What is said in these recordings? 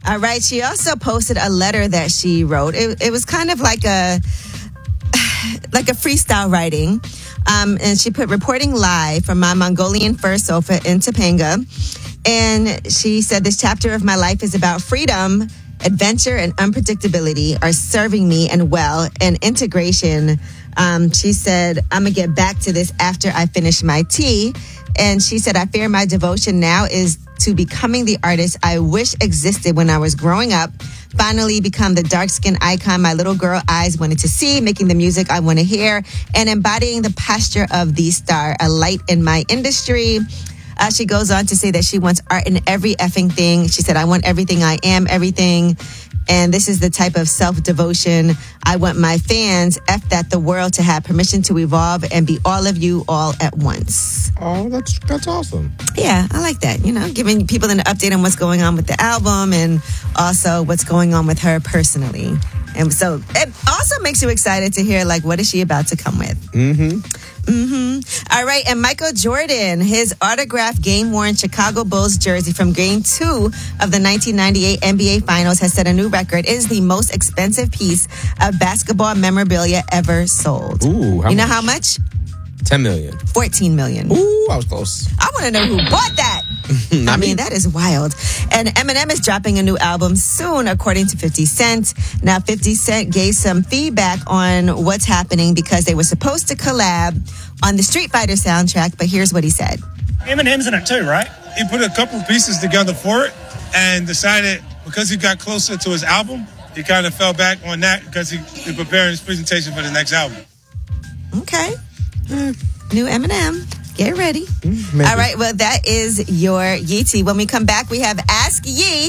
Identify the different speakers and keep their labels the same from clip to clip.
Speaker 1: All right. She also posted a letter that she wrote. It was kind of like a freestyle writing. And she put reporting live from my Mongolian fur sofa in Topanga. And she said, this chapter of my life is about freedom, adventure, and unpredictability are serving me and well, and integration. She said, I'm going to get back to this after I finish my tea. And she said, I fear my devotion now is to becoming the artist I wish existed when I was growing up. Finally become the dark-skinned icon my little girl eyes wanted to see, making the music I want to hear, and embodying the posture of the star, a light in my industry. She goes on to say that she wants art in every effing thing. She said, I want everything, I am everything. And this is the type of self-devotion I want my fans, F that the world, to have permission to evolve and be all of you all at once.
Speaker 2: Oh, that's awesome.
Speaker 1: Yeah, I like that. You know, giving people an update on what's going on with the album and also what's going on with her personally. And so it also makes you excited to hear, like, what is she about to come with? All right, and Michael Jordan, his autographed game-worn Chicago Bulls jersey from Game 2 of the 1998 NBA Finals has set a new record. It is the most expensive piece of basketball memorabilia ever sold.
Speaker 2: Ooh,
Speaker 1: how much?
Speaker 2: 10 million.
Speaker 1: 14 million.
Speaker 2: Ooh, I was close.
Speaker 1: I want to know who bought that. I mean, that is wild. And Eminem is dropping a new album soon, according to 50 Cent. Now, 50 Cent gave some feedback on what's happening because they were supposed to collab on the Street Fighter soundtrack, but here's what he said.
Speaker 3: Eminem's in it too, right? He put a couple pieces together for it and decided because he got closer to his album, he kind of fell back on that because he's preparing his presentation for the next album.
Speaker 1: Okay. New Eminem. Get ready.
Speaker 2: Maybe.
Speaker 1: All right. Well, that is your Yeetie. When we come back, we have Ask Yee.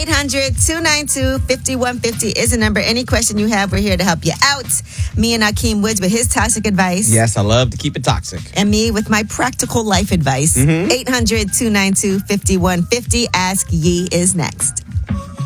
Speaker 1: 800-292-5150 is the number. Any question you have, we're here to help you out. Me and Akeem Woods with his toxic advice.
Speaker 2: Yes, I love to keep it toxic.
Speaker 1: And me with my practical life advice. 800-292-5150. Ask Yee is next.